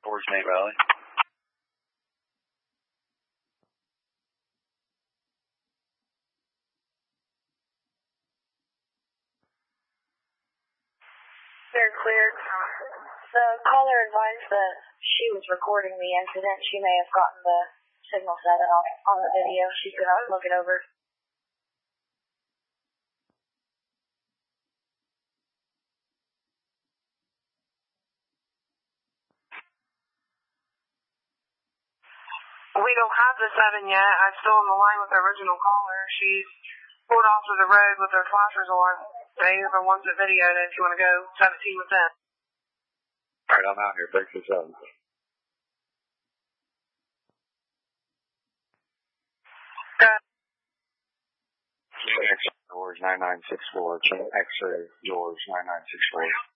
Towards Nate Valley. They're cleared. The caller advised that she was recording the incident. She may have gotten the signal set off on the video. She's going to look it over. We don't have the 7 yet. I'm still on the line with the original caller. She's pulled off to the road with her flashers on. They are the ones that videoed it. If you want to go 17 with them. All right, I'm out here. Thanks for telling me. X George 9964. X-ray George 9964.